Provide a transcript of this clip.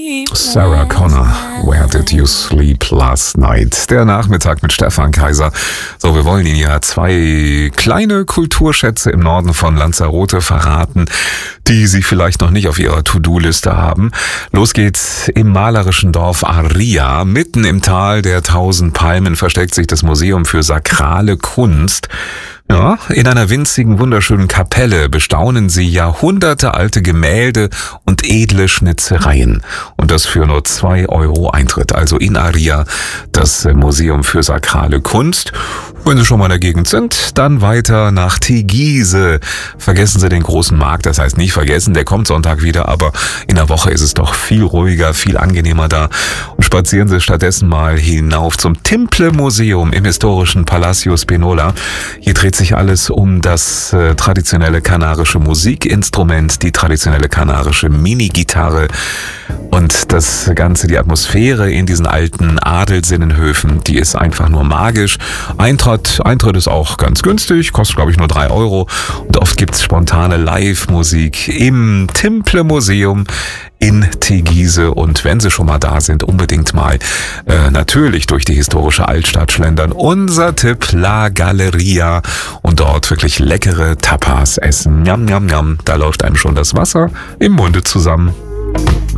Sarah Connor, Where Did You Sleep Last Night? Der Nachmittag mit Stefan Kaiser. So, wir wollen Ihnen ja 2 kleine Kulturschätze im Norden von Lanzarote verraten, die Sie vielleicht noch nicht auf Ihrer To-Do-Liste haben. Los geht's im malerischen Dorf Arria. Mitten im Tal der 1000 Palmen versteckt sich das Museum für sakrale Kunst. Ja, in einer winzigen, wunderschönen Kapelle bestaunen Sie jahrhundertealte Gemälde und edle Schnitzereien. Und das für nur 2 Euro Eintritt. Also in Arria, das Museum für sakrale Kunst. Wenn Sie schon mal in der Gegend sind, dann weiter nach Teguise. Vergessen Sie den großen Markt, das heißt nicht vergessen, der kommt Sonntag wieder, aber in der Woche ist es doch viel ruhiger, viel angenehmer da. Und spazieren Sie stattdessen mal hinauf zum Timple-Museum im historischen Palacio Spinola. Hier dreht sich alles um das traditionelle kanarische Musikinstrument, die traditionelle kanarische Mini-Gitarre und das Ganze, die Atmosphäre in diesen alten Adelsinnenhöfen, die ist einfach nur magisch. Eintritt ist auch ganz günstig, kostet glaube ich nur 3 Euro und oft gibt's spontane Live-Musik im Timple-Museum in Teguise. Und wenn Sie schon mal da sind, unbedingt mal natürlich durch die historische Altstadt schlendern. Unser Tipp, La Galleria, und dort wirklich leckere Tapas essen. Njam, njam, njam. Da läuft einem schon das Wasser im Munde zusammen.